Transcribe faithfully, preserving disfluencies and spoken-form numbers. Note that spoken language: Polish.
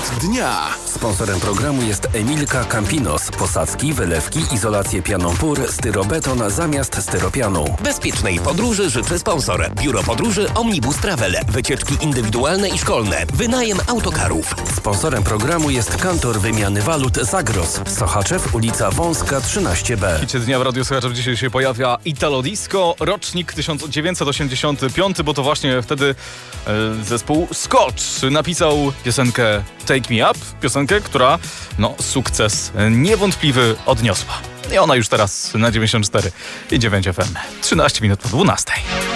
dnia. Sponsorem programu jest Emilka Campinos. Posadzki, wylewki, izolację pianą pór, styrobeton zamiast styropianu. Bezpiecznej podróży życzy sponsor. Biuro Podróży Omnibus Travel. Wycieczki indywidualne i szkolne. Wynajem autokarów. Sponsorem programu jest kantor wymiany walut Zagros. Sochaczew, ulica Wąska trzynaście B. W hicie dnia w Radiu Słuchaczów dzisiaj się pojawia Italo Disco, rocznik tysiąc dziewięćset osiemdziesiąty piąty, bo to właśnie wtedy e, zespół Scotch napisał piosenkę Take Me Up, piosenkę, która no sukces niewątpliwy odniosła. I ona już teraz na dziewięćdziesiąt cztery i dziewięć F M. trzynaście minut po dwunastej.